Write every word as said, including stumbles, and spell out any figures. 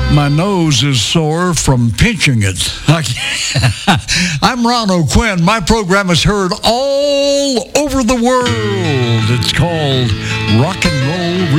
My nose is sore from pinching it. I'm Ron O'Quinn. My program is heard all over the world. It's called Rock and Roll